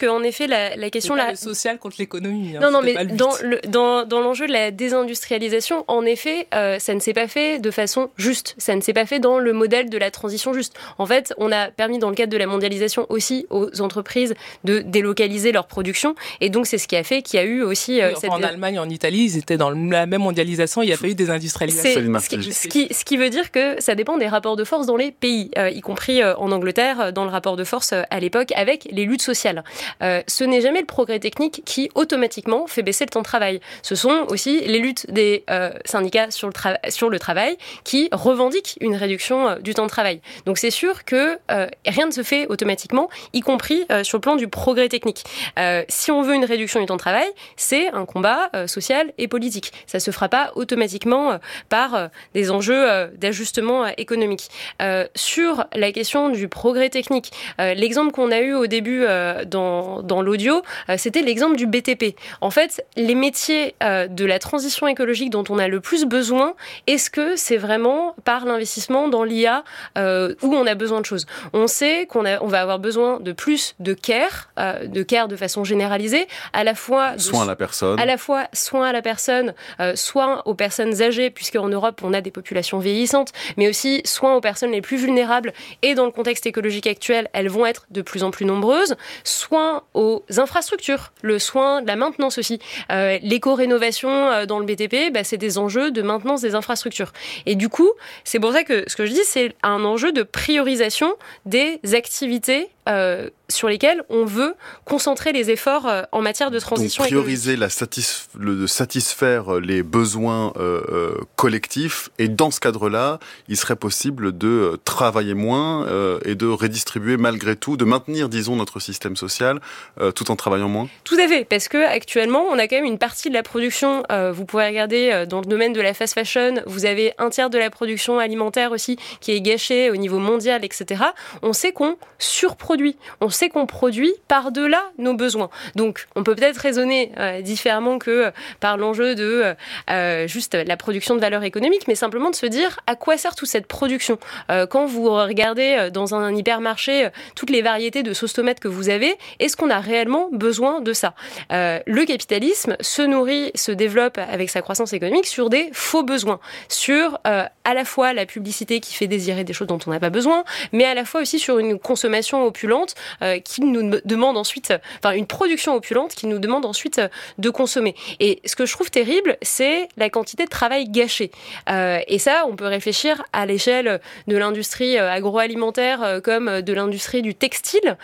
qu'en effet, la question... le social contre l'économie. Non, mais dans l'enjeu de la désindustrialisation, en effet, ça ne s'est pas fait de façon juste. Ça ne s'est pas fait dans le modèle de la transition juste. En fait, on a permis, dans le cadre de la mondialisation aussi, aux entreprises de délocaliser leur production. Et donc, c'est ce qui a fait qu'il y a eu aussi... en Allemagne, en Italie, ils étaient dans la même mondialisation. Il n'y a pas eu des industrialisations. Ce qui veut dire que ça dépend des rapports de force dans les pays, y compris en Angleterre, dans le rapport de force à l'époque, avec les luttes sociales. Ce n'est jamais le progrès technique qui, automatiquement, fait baisser le temps de travail. Ce sont aussi les luttes des syndicats sur le travail qui revendiquent une réduction du temps de travail. Donc c'est sûr que rien ne se fait automatiquement, y compris sur le plan du progrès technique. Si on veut une réduction du temps de travail, c'est un combat social et politique. Ça se fera pas automatiquement par des enjeux d'ajustement économique. Sur la question du progrès technique, l'exemple qu'on a eu au début dans l'audio, c'était l'exemple du BTP. En fait, les métiers de la transition écologique dont on a le plus besoin, est-ce que c'est vraiment par l'investissement dans l'IA où on a besoin de choses? On sait qu'on va avoir besoin de plus de care de façon généralisée, à la fois soins à la personne, soins aux personnes âgées, puisque en Europe on a des populations vieillissantes, mais aussi soins aux personnes les plus vulnérables, et dans le contexte écologique actuel, elles vont être de plus en plus nombreuses, soins aux infrastructures, le soin de la maintenance aussi. L'éco-rénovation dans le BTP, c'est des enjeux de maintenance des infrastructures. Et du coup, c'est pour ça que ce que je dis, c'est un enjeu de priorisation des activités sur lesquelles on veut concentrer les efforts en matière de transition écologique. Donc prioriser de satisfaire les besoins collectifs, et dans ce cadre-là, il serait possible de travailler moins et de redistribuer malgré tout, de maintenir, disons, notre système social tout en travaillant moins. Tout à fait, parce que actuellement, on a quand même une partie de la production, vous pouvez regarder dans le domaine de la fast fashion, vous avez un tiers de la production alimentaire aussi qui est gâchée au niveau mondial, etc. On sait qu'on surproduit, on sait qu'on produit par-delà nos besoins. Donc, on peut peut-être raisonner différemment que par l'enjeu de juste la production de valeur économique, mais simplement de se dire à quoi sert toute cette production. Quand vous regardez dans un hypermarché toutes les variétés de sauce tomate que vous avez, est-ce qu'on a réellement besoin de ça? Le capitalisme se développe avec sa croissance économique sur des faux besoins, sur à la fois la publicité qui fait désirer des choses dont on n'a pas besoin, mais à la fois aussi sur une consommation opulente qui nous demande ensuite, une production opulente qui nous demande ensuite de consommer. Et ce que je trouve terrible, c'est la quantité de travail gâché. Et ça, on peut réfléchir à l'échelle de l'industrie agroalimentaire comme de l'industrie du textile.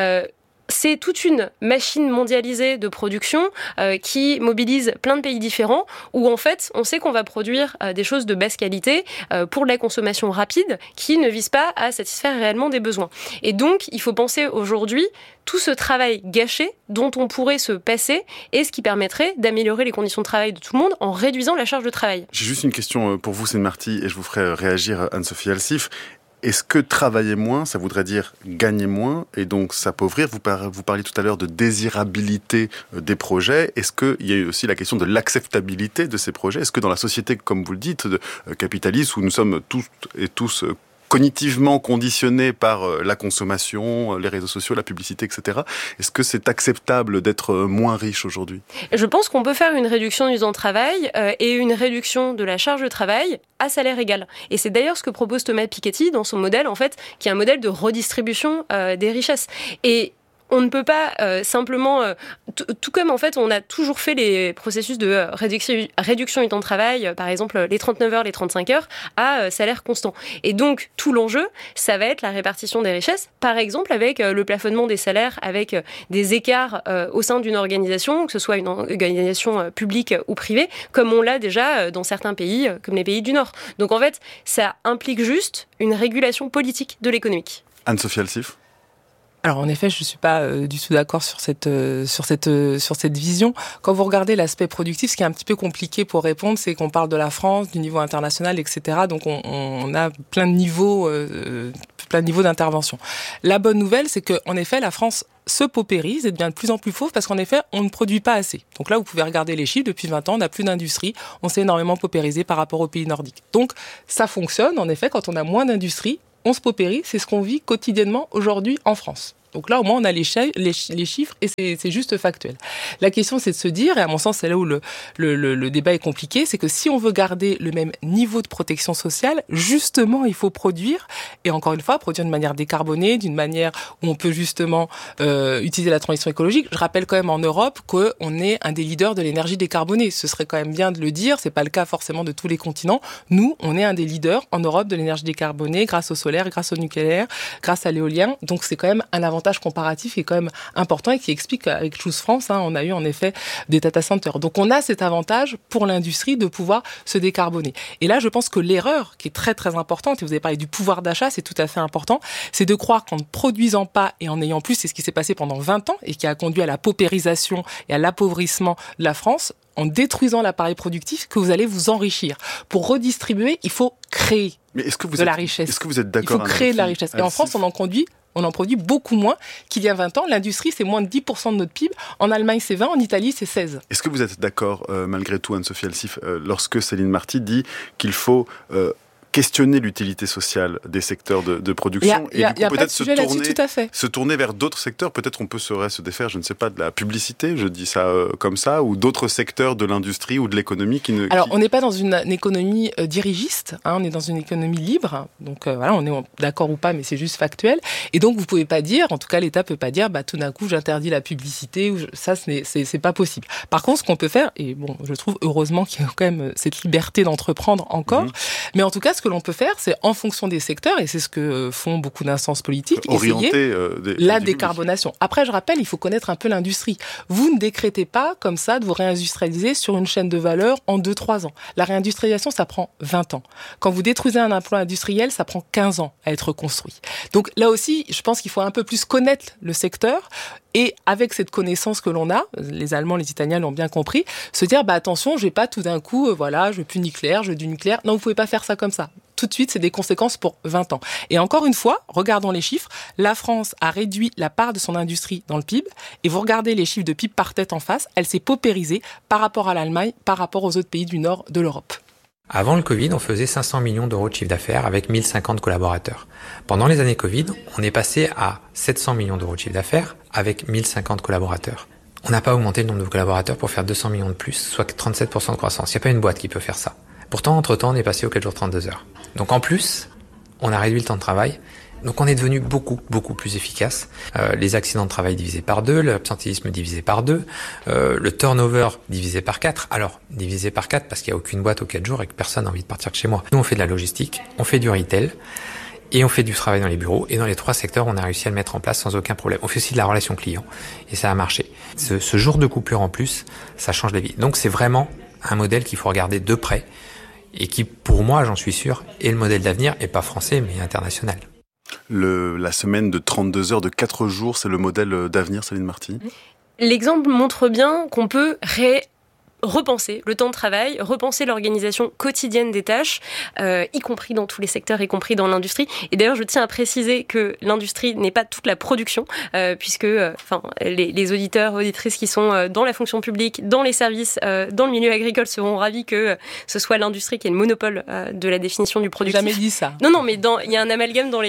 C'est toute une machine mondialisée de production qui mobilise plein de pays différents, où en fait on sait qu'on va produire des choses de basse qualité pour de la consommation rapide qui ne vise pas à satisfaire réellement des besoins. Et donc il faut penser aujourd'hui tout ce travail gâché dont on pourrait se passer, et ce qui permettrait d'améliorer les conditions de travail de tout le monde en réduisant la charge de travail. J'ai juste une question pour vous, Seine-Marty, et je vous ferai réagir, Anne-Sophie Alsif. Est-ce que travailler moins, ça voudrait dire gagner moins et donc s'appauvrir? Vous parliez tout à l'heure de désirabilité des projets. Est-ce qu'il y a aussi la question de l'acceptabilité de ces projets? Est-ce que dans la société, comme vous le dites, capitaliste, où nous sommes toutes et tous cognitivement conditionnés par la consommation, les réseaux sociaux, la publicité, etc. Est-ce que c'est acceptable d'être moins riche aujourd'hui? Je pense qu'on peut faire une réduction du temps de travail et une réduction de la charge de travail à salaire égal. Et c'est d'ailleurs ce que propose Thomas Piketty dans son modèle, en fait, qui est un modèle de redistribution des richesses. Et on ne peut pas simplement, tout comme en fait on a toujours fait les processus de réduction du temps de travail, par exemple les 39 heures, les 35 heures, à salaire constant. Et donc tout l'enjeu, ça va être la répartition des richesses, par exemple avec le plafonnement des salaires, avec des écarts au sein d'une organisation, que ce soit une organisation publique ou privée, comme on l'a déjà dans certains pays, comme les pays du Nord. Donc en fait, ça implique juste une régulation politique de l'économique. Anne-Sophie Alsif. Alors en effet, je suis pas du tout d'accord sur cette vision. Quand vous regardez l'aspect productif, ce qui est un petit peu compliqué pour répondre, c'est qu'on parle de la France, du niveau international, etc. Donc on a plein de niveaux d'intervention. La bonne nouvelle, c'est que en effet, la France se paupérise et devient de plus en plus pauvre parce qu'en effet, on ne produit pas assez. Donc là, vous pouvez regarder les chiffres. Depuis 20 ans, on n'a plus d'industrie. On s'est énormément paupérisé par rapport aux pays nordiques. Donc ça fonctionne. En effet, quand on a moins d'industrie, on se paupérise. C'est ce qu'on vit quotidiennement aujourd'hui en France. Donc là, au moins, on a les chiffres et c'est juste factuel. La question, c'est de se dire, et à mon sens, c'est là où le débat est compliqué, c'est que si on veut garder le même niveau de protection sociale, justement, il faut produire, et encore une fois, produire d'une manière décarbonée, d'une manière où on peut justement utiliser la transition écologique. Je rappelle quand même en Europe qu'on est un des leaders de l'énergie décarbonée. Ce serait quand même bien de le dire, c'est pas le cas forcément de tous les continents. Nous, on est un des leaders en Europe de l'énergie décarbonée grâce au solaire, grâce au nucléaire, grâce à l'éolien. Donc c'est quand même un avantage comparatif qui est quand même important et qui explique qu'avec Choose France, on a eu en effet des data centers. Donc on a cet avantage pour l'industrie de pouvoir se décarboner. Et là, je pense que l'erreur qui est très très importante, et vous avez parlé du pouvoir d'achat, c'est tout à fait important, c'est de croire qu'en ne produisant pas et en ayant plus, c'est ce qui s'est passé pendant 20 ans et qui a conduit à la paupérisation et à l'appauvrissement de la France, en détruisant l'appareil productif, que vous allez vous enrichir. Pour redistribuer, il faut créer la richesse. Est-ce que vous êtes d'accord? Il faut créer de la richesse. Et en France, on en produit beaucoup moins qu'il y a 20 ans. L'industrie, c'est moins de 10% de notre PIB. En Allemagne, c'est 20%. En Italie, c'est 16%. Est-ce que vous êtes d'accord, malgré tout, Anne-Sophie Elsif, lorsque Céline Marty dit qu'il faut questionner l'utilité sociale des secteurs de production et du coup peut-être se tourner vers d'autres secteurs. Peut-être on saurait se défaire, je ne sais pas, de la publicité, je dis ça comme ça, ou d'autres secteurs de l'industrie ou de l'économie on n'est pas dans une économie dirigiste, on est dans une économie libre. Donc voilà, on est d'accord ou pas, mais c'est juste factuel. Et donc vous pouvez pas dire, en tout cas l'État peut pas dire, tout d'un coup j'interdis la publicité, ça c'est pas possible. Par contre, ce qu'on peut faire, et bon, je trouve heureusement qu'il y a quand même cette liberté d'entreprendre encore, mais en tout cas ce que l'on peut faire, c'est en fonction des secteurs, et c'est ce que font beaucoup d'instances politiques, orienter la décarbonation. Après, je rappelle, il faut connaître un peu l'industrie. Vous ne décrétez pas comme ça de vous réindustrialiser sur une chaîne de valeur en 2-3 ans. La réindustrialisation, ça prend 20 ans. Quand vous détruisez un emploi industriel, ça prend 15 ans à être construit. Donc là aussi, je pense qu'il faut un peu plus connaître le secteur. Et avec cette connaissance que l'on a, les Allemands, les Italiens l'ont bien compris, se dire, attention, je vais pas tout d'un coup, je veux plus nucléaire, je veux du nucléaire. Non, vous pouvez pas faire ça comme ça. Tout de suite, c'est des conséquences pour 20 ans. Et encore une fois, regardons les chiffres. La France a réduit la part de son industrie dans le PIB. Et vous regardez les chiffres de PIB par tête en face, elle s'est paupérisée par rapport à l'Allemagne, par rapport aux autres pays du nord de l'Europe. Avant le Covid, on faisait 500 millions d'euros de chiffre d'affaires avec 1050 collaborateurs. Pendant les années Covid, on est passé à 700 millions d'euros de chiffre d'affaires avec 1050 collaborateurs. On n'a pas augmenté le nombre de collaborateurs pour faire 200 millions de plus, soit 37% de croissance. Il n'y a pas une boîte qui peut faire ça. Pourtant, entre-temps, on est passé aux 4 jours 32 heures. Donc en plus, on a réduit le temps de travail. Donc on est devenu beaucoup plus efficace. Les accidents de travail divisés par 2, l'absentéisme divisé par 2, le turnover divisé par 4. Alors, divisé par 4 parce qu'il n'y a aucune boîte aux 4 jours et que personne n'a envie de partir de chez moi. Nous, on fait de la logistique, on fait du retail et on fait du travail dans les bureaux. Et dans les 3 secteurs, on a réussi à le mettre en place sans aucun problème. On fait aussi de la relation client et ça a marché. Ce jour de coupure en plus, ça change la vie. Donc c'est vraiment un modèle qu'il faut regarder de près et qui, pour moi, j'en suis sûr, est le modèle d'avenir, et pas français, mais international. La semaine de 32 heures, de 4 jours, c'est le modèle d'avenir, Céline Marty? L'exemple montre bien qu'on peut repenser le temps de travail, repenser l'organisation quotidienne des tâches, y compris dans tous les secteurs, y compris dans l'industrie. Et d'ailleurs, je tiens à préciser que l'industrie n'est pas toute la production, puisque les auditeurs, auditrices qui sont dans la fonction publique, dans les services, dans le milieu agricole seront ravis que ce soit l'industrie qui est le monopole de la définition du productif. Jamais dit ça. Non, mais il y a un amalgame dans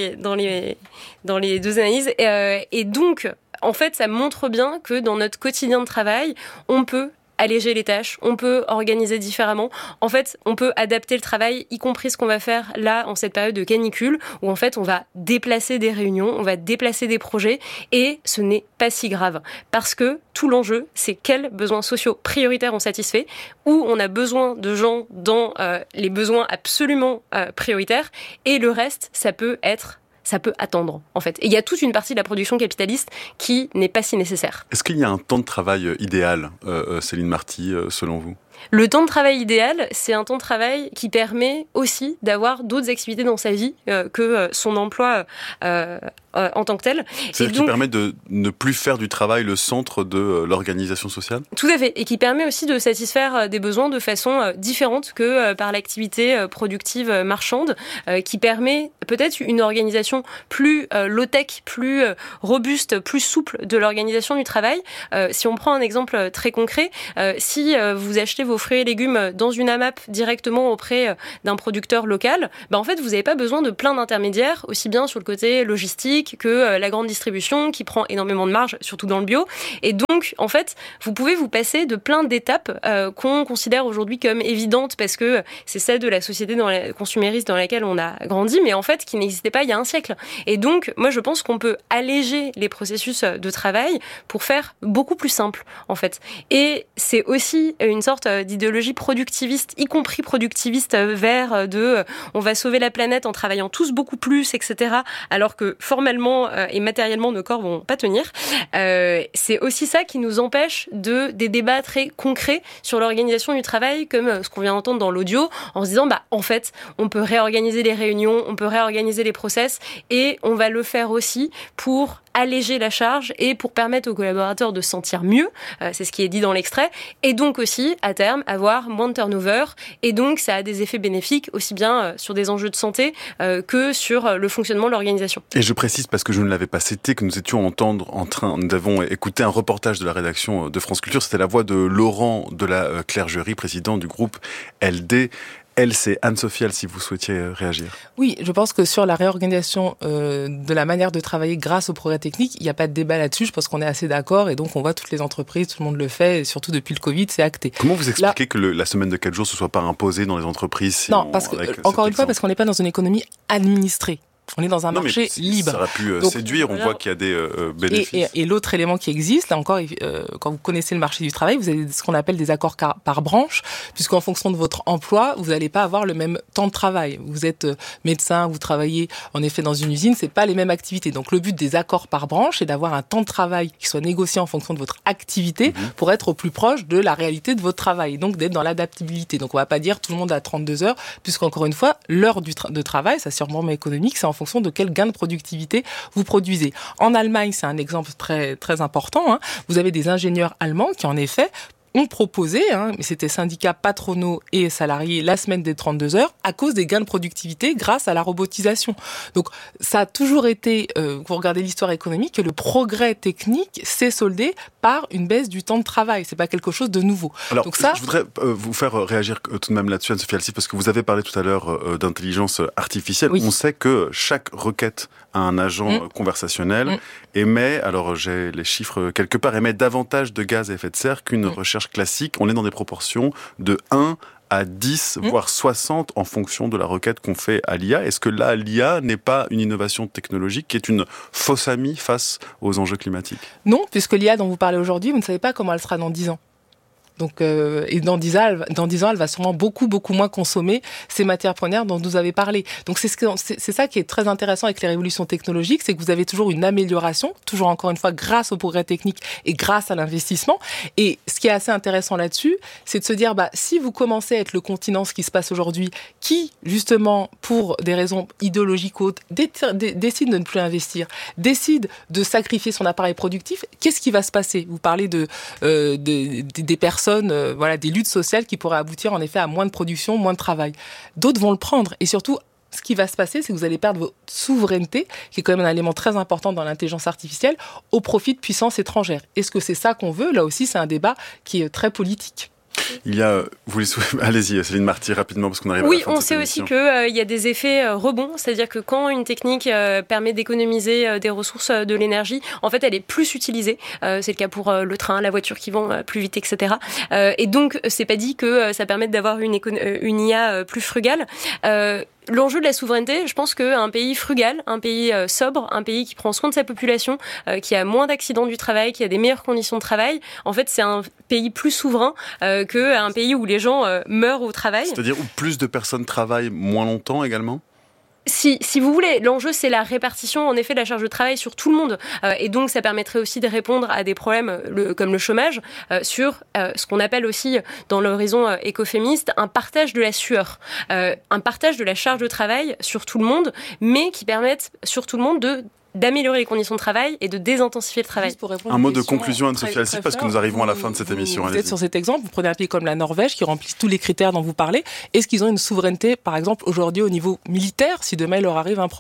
les deux analyses. Et donc, en fait, ça montre bien que dans notre quotidien de travail, on peut alléger les tâches, on peut organiser différemment. En fait, on peut adapter le travail, y compris ce qu'on va faire là, en cette période de canicule, où en fait, on va déplacer des réunions, on va déplacer des projets, et ce n'est pas si grave. Parce que tout l'enjeu, c'est quels besoins sociaux prioritaires on satisfait, où on a besoin de gens dans les besoins absolument prioritaires, et le reste, ça peut attendre, en fait. Et il y a toute une partie de la production capitaliste qui n'est pas si nécessaire. Est-ce qu'il y a un temps de travail idéal, Céline Marty, selon vous ? Le temps de travail idéal, c'est un temps de travail qui permet aussi d'avoir d'autres activités dans sa vie que son emploi en tant que tel. C'est-à-dire qui permet de ne plus faire du travail le centre de l'organisation sociale ? Tout à fait, et qui permet aussi de satisfaire des besoins de façon différente que par l'activité productive marchande, qui permet peut-être une organisation plus low-tech, plus robuste, plus souple de l'organisation du travail. Si on prend un exemple très concret, si vous achetez vos fruits et légumes dans une AMAP directement auprès d'un producteur local, en fait, vous n'avez pas besoin de plein d'intermédiaires, aussi bien sur le côté logistique que la grande distribution qui prend énormément de marge, surtout dans le bio. Et donc, en fait, vous pouvez vous passer de plein d'étapes qu'on considère aujourd'hui comme évidentes parce que c'est celle de la société consumériste dans laquelle on a grandi, mais en fait, qui n'existait pas il y a un siècle. Et donc, moi, je pense qu'on peut alléger les processus de travail pour faire beaucoup plus simple, en fait. Et c'est aussi une sorte d'idéologie productiviste, y compris productiviste vers on va sauver la planète en travaillant tous beaucoup plus, etc. Alors que formellement et matériellement, nos corps vont pas tenir. C'est aussi ça qui nous empêche des débats très concrets sur l'organisation du travail, comme ce qu'on vient d'entendre dans l'audio, en se disant, en fait, on peut réorganiser les réunions, on peut réorganiser les process, et on va le faire aussi pour alléger la charge et pour permettre aux collaborateurs de se sentir mieux, c'est ce qui est dit dans l'extrait, et donc aussi, à terme, avoir moins de turnover, et donc ça a des effets bénéfiques aussi bien sur des enjeux de santé que sur le fonctionnement de l'organisation. Et je précise, parce que je ne l'avais pas cité, que nous étions nous avons écouté un reportage de la rédaction de France Culture, c'était la voix de Laurent de la Clergerie, président du groupe LD. Elle, c'est Anne-Sophie, si vous souhaitiez réagir. Oui, je pense que sur la réorganisation de la manière de travailler grâce au progrès technique, il n'y a pas de débat là-dessus. Je pense qu'on est assez d'accord et donc on voit toutes les entreprises, tout le monde le fait, et surtout depuis le Covid, c'est acté. Comment vous expliquez que la semaine de 4 jours ne soit pas imposée dans les entreprises Non, parce que, encore une fois, parce qu'on n'est pas dans une économie administrée. On est dans un marché libre. Ça aurait pu séduire, on voit qu'il y a des bénéfices. Et l'autre élément qui existe, là encore, quand vous connaissez le marché du travail, vous avez ce qu'on appelle des accords par branche, puisqu'en fonction de votre emploi, vous n'allez pas avoir le même temps de travail. Vous êtes médecin, vous travaillez en effet dans une usine, c'est pas les mêmes activités. Donc le but des accords par branche, c'est d'avoir un temps de travail qui soit négocié en fonction de votre activité pour être au plus proche de la réalité de votre travail, et donc d'être dans l'adaptabilité. Donc on va pas dire tout le monde à 32 heures, puisqu'encore une fois, l'heure de travail, ça sûrement économique, c'est en fonction de quel gain de productivité vous produisez. En Allemagne, c'est un exemple très, très important. Vous avez des ingénieurs allemands qui, en effet, ont proposé, mais c'était syndicats patronaux et salariés, la semaine des 32 heures à cause des gains de productivité grâce à la robotisation. Donc, ça a toujours été, vous regardez l'histoire économique, que le progrès technique s'est soldé par une baisse du temps de travail. C'est pas quelque chose de nouveau. Alors, donc ça, je voudrais vous faire réagir tout de même là-dessus, Anne-Sophie Alsif, parce que vous avez parlé tout à l'heure d'intelligence artificielle. Oui. On sait que chaque requête à un agent conversationnel émet, alors j'ai les chiffres quelque part, émet davantage de gaz à effet de serre qu'une recherche classique. On est dans des proportions de 1 à 10, voire 60 en fonction de la requête qu'on fait à l'IA. Est-ce que là, l'IA n'est pas une innovation technologique qui est une fausse amie face aux enjeux climatiques ? Non, puisque l'IA dont vous parlez aujourd'hui, vous ne savez pas comment elle sera dans 10 ans. Donc, et dans 10 ans, elle va sûrement beaucoup moins consommer ces matières premières dont vous avez parlé. Donc, c'est ça qui est très intéressant avec les révolutions technologiques, c'est que vous avez toujours une amélioration, toujours encore une fois grâce au progrès technique et grâce à l'investissement. Et ce qui est assez intéressant là-dessus, c'est de se dire, si vous commencez à être le continent, ce qui se passe aujourd'hui, qui, justement, pour des raisons idéologiques ou autres, décide de ne plus investir, décide de sacrifier son appareil productif, qu'est-ce qui va se passer ? Vous parlez des personnes, des luttes sociales qui pourraient aboutir en effet à moins de production, moins de travail. D'autres vont le prendre et surtout, ce qui va se passer, c'est que vous allez perdre votre souveraineté, qui est quand même un élément très important dans l'intelligence artificielle, au profit de puissances étrangères. Est-ce que c'est ça qu'on veut ? Là aussi, c'est un débat qui est très politique. Il y a, allez-y, Céline Marty, rapidement, parce qu'on arrive à la fin de cette émission. Oui, on sait aussi qu'il y a des effets rebonds, c'est-à-dire que quand une technique permet d'économiser des ressources de l'énergie, en fait, elle est plus utilisée. C'est le cas pour le train, la voiture qui vont plus vite, etc. Et donc, c'est pas dit que ça permette d'avoir une IA plus frugale. L'enjeu de la souveraineté, je pense qu'un pays frugal, un pays sobre, un pays qui prend soin de sa population, qui a moins d'accidents du travail, qui a des meilleures conditions de travail, en fait, c'est un pays plus souverain qu'un pays où les gens meurent au travail. C'est-à-dire où plus de personnes travaillent moins longtemps également ? Si vous voulez, l'enjeu c'est la répartition en effet de la charge de travail sur tout le monde et donc ça permettrait aussi de répondre à des problèmes comme le chômage sur ce qu'on appelle aussi dans l'horizon écoféministe un partage de la sueur, un partage de la charge de travail sur tout le monde, mais qui permette sur tout le monde d'améliorer les conditions de travail et de désintensifier le travail. Un mot de conclusion, Anne-Sophie Alsif, parce que nous arrivons à la fin de cette émission. Vous êtes sur cet exemple, vous prenez un pays comme la Norvège qui remplit tous les critères dont vous parlez. Est-ce qu'ils ont une souveraineté, par exemple, aujourd'hui au niveau militaire, si demain il leur arrive un problème ?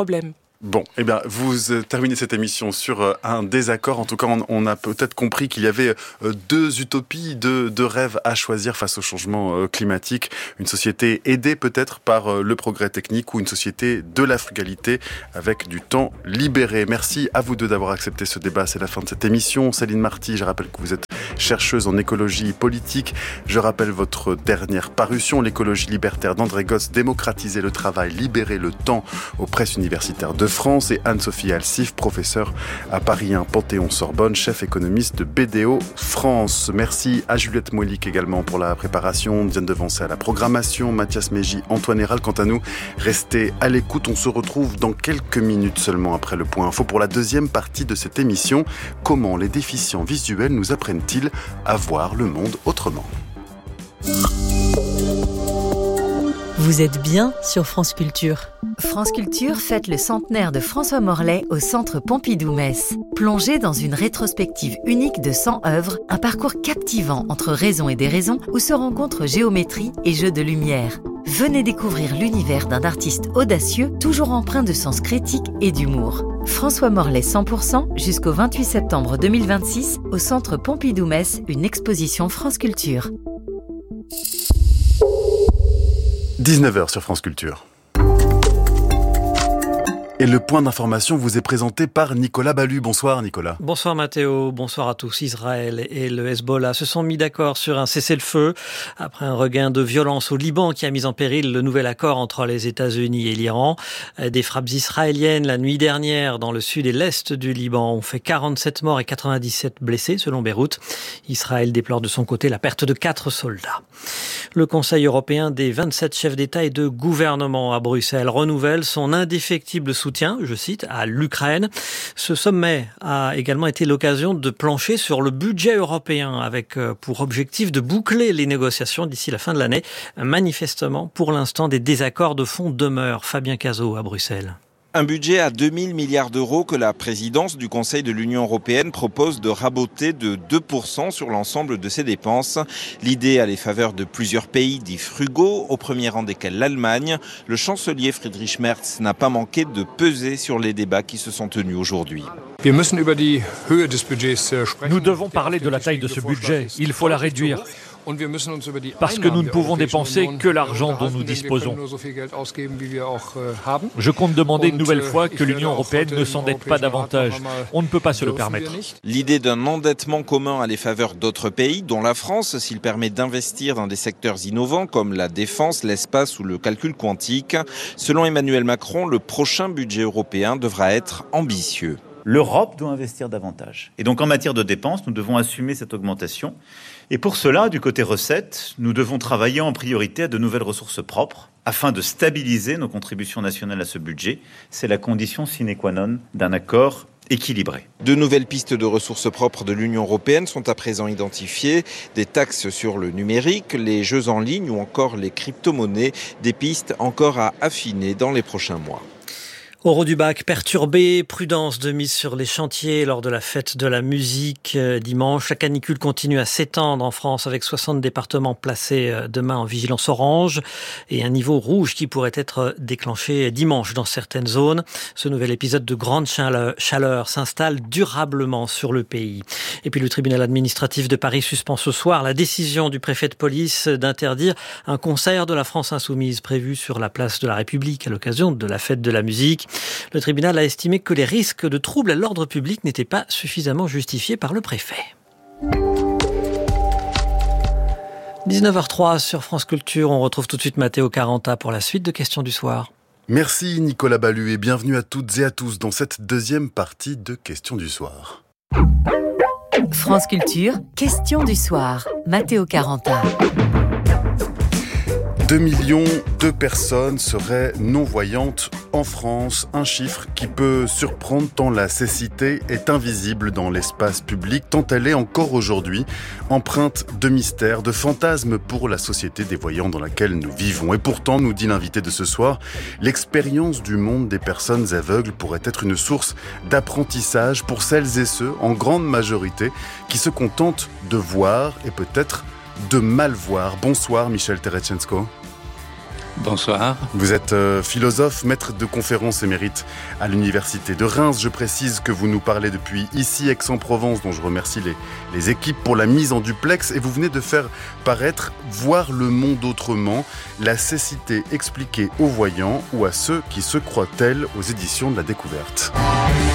Bon, eh bien, vous terminez cette émission sur un désaccord. En tout cas, on a peut-être compris qu'il y avait deux utopies, deux rêves à choisir face au changement climatique. Une société aidée peut-être par le progrès technique ou une société de la frugalité avec du temps libéré. Merci à vous deux d'avoir accepté ce débat. C'est la fin de cette émission. Céline Marty, je rappelle que vous êtes chercheuse en écologie politique. Je rappelle votre dernière parution, L'écologie libertaire d'André Gotz, démocratiser le travail, libérer le temps aux presses universitaires de France, et Anne-Sophie Alsif, professeure à Paris 1 Panthéon-Sorbonne, chef économiste de BDO France. Merci à Juliette Moilic également pour la préparation, Diane Devancé à la programmation, Mathias Mégy, Antoine Héral. Quant à nous, restez à l'écoute. On se retrouve dans quelques minutes seulement après le point info pour la deuxième partie de cette émission. Comment les déficients visuels nous apprennent-ils à voir le monde autrement ? Vous êtes bien sur France Culture. France Culture fête le centenaire de François Morlet au Centre Pompidou-Metz. Plongez dans une rétrospective unique de 100 œuvres, un parcours captivant entre raison et déraison où se rencontrent géométrie et jeux de lumière. Venez découvrir l'univers d'un artiste audacieux, toujours empreint de sens critique et d'humour. François Morlet 100% jusqu'au 28 septembre 2026 au Centre Pompidou-Metz, une exposition France Culture. 19h sur France Culture. Et le point d'information vous est présenté par Nicolas Ballu. Bonsoir Nicolas. Bonsoir Mathéo, bonsoir à tous. Israël et le Hezbollah se sont mis d'accord sur un cessez-le-feu après un regain de violence au Liban qui a mis en péril le nouvel accord entre les États-Unis et l'Iran. Des frappes israéliennes la nuit dernière dans le sud et l'est du Liban ont fait 47 morts et 97 blessés selon Beyrouth. Israël déplore de son côté la perte de 4 soldats. Le Conseil européen des 27 chefs d'État et de gouvernement à Bruxelles renouvelle son indéfectible soutien, je cite, à l'Ukraine. Ce sommet a également été l'occasion de plancher sur le budget européen avec pour objectif de boucler les négociations d'ici la fin de l'année. Manifestement, pour l'instant, des désaccords de fond demeurent. Fabien Cazot à Bruxelles. Un budget à 2 000 milliards d'euros que la présidence du Conseil de l'Union européenne propose de raboter de 2% sur l'ensemble de ses dépenses. L'idée a les faveurs de plusieurs pays dits frugaux, au premier rang desquels l'Allemagne. Le chancelier Friedrich Merz n'a pas manqué de peser sur les débats qui se sont tenus aujourd'hui. Nous devons parler de la taille de ce budget. Il faut la réduire. Parce que nous ne pouvons dépenser que l'argent dont nous disposons. Je compte demander une nouvelle fois que l'Union européenne ne s'endette pas davantage. On ne peut pas se le permettre. L'idée d'un endettement commun a les faveurs d'autres pays, dont la France, s'il permet d'investir dans des secteurs innovants comme la défense, l'espace ou le calcul quantique. Selon Emmanuel Macron, le prochain budget européen devra être ambitieux. L'Europe doit investir davantage. Et donc en matière de dépenses, nous devons assumer cette augmentation. Et pour cela, du côté recettes, nous devons travailler en priorité à de nouvelles ressources propres afin de stabiliser nos contributions nationales à ce budget. C'est la condition sine qua non d'un accord équilibré. De nouvelles pistes de ressources propres de l'Union européenne sont à présent identifiées. Des taxes sur le numérique, les jeux en ligne ou encore les crypto-monnaies. Des pistes encore à affiner dans les prochains mois. Au du bac perturbé, prudence de mise sur les chantiers lors de la fête de la musique dimanche. La canicule continue à s'étendre en France avec 60 départements placés demain en vigilance orange et un niveau rouge qui pourrait être déclenché dimanche dans certaines zones. Ce nouvel épisode de grande chaleur s'installe durablement sur le pays. Et puis le tribunal administratif de Paris suspend ce soir la décision du préfet de police d'interdire un concert de la France Insoumise prévu sur la place de la République à l'occasion de la fête de la musique. Le tribunal a estimé que les risques de troubles à l'ordre public n'étaient pas suffisamment justifiés par le préfet. 19h03 sur France Culture, on retrouve tout de suite Mathéo Caranta pour la suite de Questions du soir. Merci Nicolas Ballu et bienvenue à toutes et à tous dans cette deuxième partie de Questions du soir. France Culture, Questions du soir. Mathéo Caranta. 2 millions de personnes seraient non-voyantes en France, un chiffre qui peut surprendre tant la cécité est invisible dans l'espace public, tant elle est encore aujourd'hui empreinte de mystère, de fantasmes pour la société des voyants dans laquelle nous vivons. Et pourtant, nous dit l'invité de ce soir, l'expérience du monde des personnes aveugles pourrait être une source d'apprentissage pour celles et ceux, en grande majorité, qui se contentent de voir et peut-être de mal voir. Bonsoir Michel Terechensko. Bonsoir. Vous êtes philosophe, maître de conférences émérite à l'université de Reims. Je précise que vous nous parlez depuis ici, Aix-en-Provence, dont je remercie les équipes pour la mise en duplex. Et vous venez de faire paraître Voir le monde autrement, la cécité expliquée aux voyants ou à ceux qui se croient tels, aux éditions de la Découverte.